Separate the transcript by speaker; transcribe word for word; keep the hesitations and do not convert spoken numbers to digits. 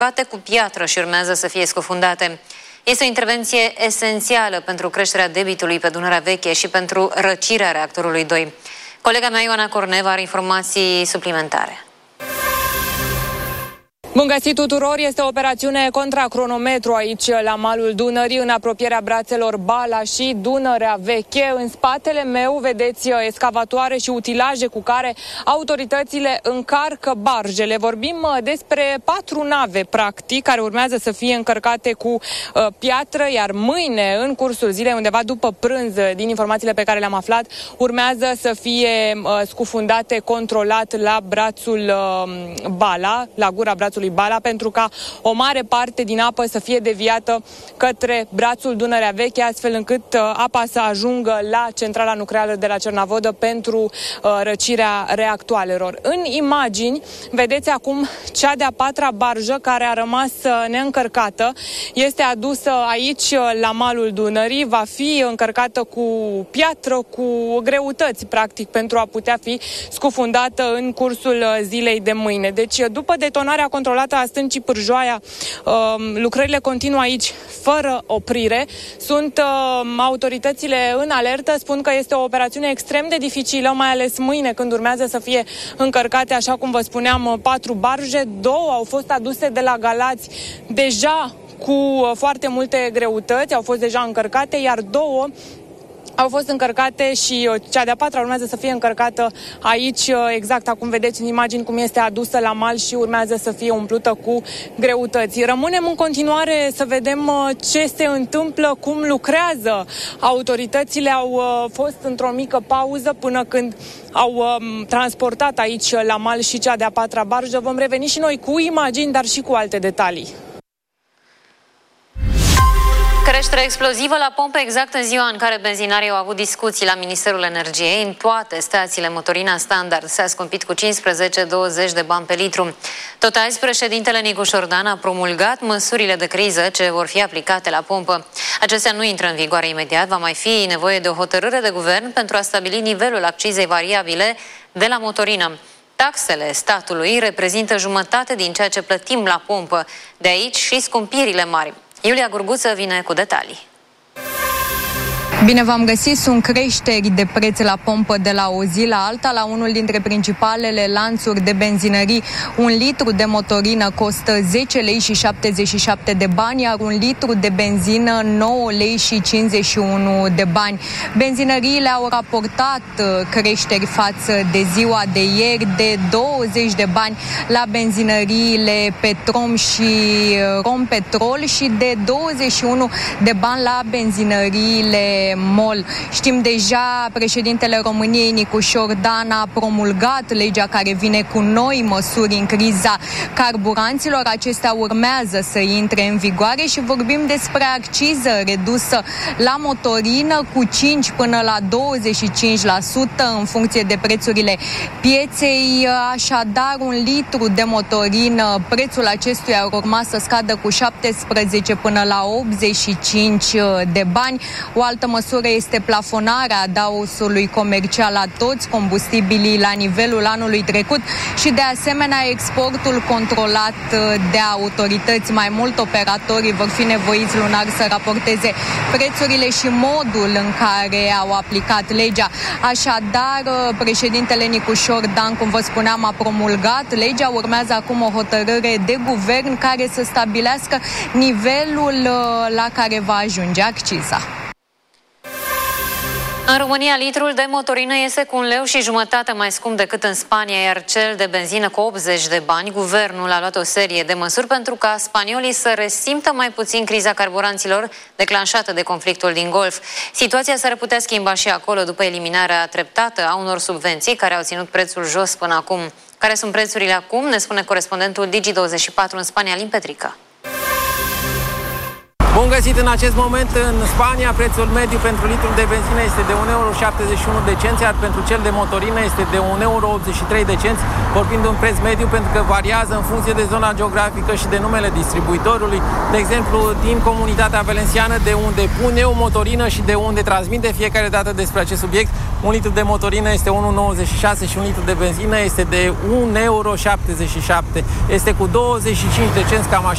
Speaker 1: bate cu piatră și urmează să fie scufundate. Este o intervenție esențială pentru creșterea debitului pe Dunărea Veche și pentru răcirea reactorului doi. Colega mea, Ioana Corneva, are informații suplimentare.
Speaker 2: Bun găsit tuturor! Este o operațiune contra cronometru aici la malul Dunării, în apropierea brațelor Bala și Dunărea Veche. În spatele meu vedeți escavatoare și utilaje cu care autoritățile încarcă barjele. Vorbim despre patru nave, practic, care urmează să fie încărcate cu uh, piatră, iar mâine, în cursul zilei, undeva după prânz, din informațiile pe care le-am aflat, urmează să fie uh, scufundate controlat la brațul uh, Bala, la gura brațului Bala, pentru ca o mare parte din apă să fie deviată către brațul Dunărea Veche, astfel încât uh, apa să ajungă la centrala nucleară de la Cernavodă pentru uh, răcirea reactoarelor. În imagini vedeți acum cea de-a patra barjă care a rămas uh, neîncărcată. Este adusă aici uh, la malul Dunării, va fi încărcată cu piatră, cu greutăți, practic, pentru a putea fi scufundată în cursul uh, zilei de mâine. Deci, după detonarea controlată a stâncii Pârjoaia, lucrările continuă aici fără oprire. Sunt autoritățile în alertă, spun că este o operațiune extrem de dificilă, mai ales mâine, când urmează să fie încărcate, așa cum vă spuneam, patru barje. Două au fost aduse de la Galați deja cu foarte multe greutăți, au fost deja încărcate, iar două au fost încărcate și cea de-a patra urmează să fie încărcată aici, exact acum vedeți în imagini cum este adusă la mal și urmează să fie umplută cu greutăți. Rămânem în continuare să vedem ce se întâmplă, cum lucrează. Autoritățile au fost într-o mică pauză până când au transportat aici la mal și cea de-a patra barjă. Vom reveni și noi cu imagini, dar și cu alte detalii.
Speaker 1: Creștere explozivă la pompe exact în ziua în care benzinarii au avut discuții la Ministerul Energiei. În toate stațiile motorina standard s-a scumpit cu cincisprezece douăzeci de bani pe litru. Tot azi, președintele Nicu Șordan a promulgat măsurile de criză ce vor fi aplicate la pompă. Acestea nu intră în vigoare imediat, va mai fi nevoie de o hotărâre de guvern pentru a stabili nivelul accizei variabile de la motorină. Taxele statului reprezintă jumătate din ceea ce plătim la pompă, de aici și scumpirile mari. Iulia Gurguță vine cu detalii.
Speaker 3: Bine v-am găsit, sunt creșteri de preț la pompă de la o zi la alta. La unul dintre principalele lanțuri de benzinării, un litru de motorină costă zece lei și șaptezeci și șapte de bani, iar un litru de benzină nouă lei și cincizeci și unu de bani. Benzinăriile au raportat creșteri față de ziua de ieri de douăzeci de bani la benzinăriile Petrom și Rompetrol și de douăzeci și unu de bani la benzinăriile MOL. Știm deja, președintele României Nicu Șordan a promulgat legea care vine cu noi măsuri în criza carburanților. Acestea urmează să intre în vigoare și vorbim despre acciză redusă la motorină cu cinci până la douăzeci și cinci la sută în funcție de prețurile pieței. Așadar, un litru de motorină, prețul acestuia ar urma să scadă cu șaptesprezece până la optzeci și cinci de bani. O altă măsură este plafonarea adaosului comercial la toți combustibilii la nivelul anului trecut și de asemenea exportul controlat de autorități. Mai mult operatorii vor fi nevoiți lunar să raporteze prețurile și modul în care au aplicat legea. Așadar, președintele Nicu Șordan, cum vă spuneam, a promulgat legea. Urmează acum o hotărâre de guvern care să stabilească nivelul la care va ajunge acciza.
Speaker 1: În România, litrul de motorină este cu un leu și jumătate mai scump decât în Spania, iar cel de benzină cu optzeci de bani. Guvernul a luat o serie de măsuri pentru ca spaniolii să resimtă mai puțin criza carburanților declanșată de conflictul din Golf. Situația s-ar putea schimba și acolo după eliminarea treptată a unor subvenții care au ținut prețul jos până acum. Care sunt prețurile acum? Ne spune corespondentul Digi douăzeci și patru în Spania, Alin Petrică.
Speaker 4: Bun găsit! În acest moment în Spania prețul mediu pentru litrul de benzină este de un euro șaptezeci și unu de cenți, iar pentru cel de motorină este de un euro optzeci și trei de cenți, vorbind de un preț mediu pentru că variază în funcție de zona geografică și de numele distribuitorului. De exemplu, din comunitatea valenciană, de unde pun eu motorină și de unde transmite fiecare dată despre acest subiect, un litru de motorină este unu virgulă nouăzeci și șase și un litru de benzină este de un euro șaptezeci și șapte. Este cu douăzeci și cinci de cenți cam așa.